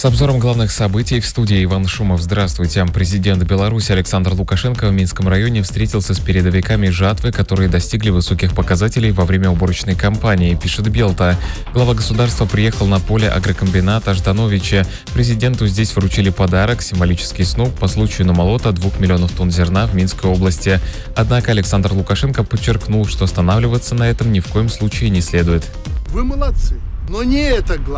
С обзором главных событий в студии Иван Шумов. Здравствуйте. Президент Беларуси Александр Лукашенко в Минском районе встретился с передовиками жатвы, которые достигли высоких показателей во время уборочной кампании, пишет Белта. Глава государства приехал на поле агрокомбината Ждановича. Президенту здесь вручили подарок – символический сноп по случаю намолота 2 миллионов тонн зерна в Минской области. Однако Александр Лукашенко подчеркнул, что останавливаться на этом ни в коем случае не следует. Вы молодцы, но не это главное.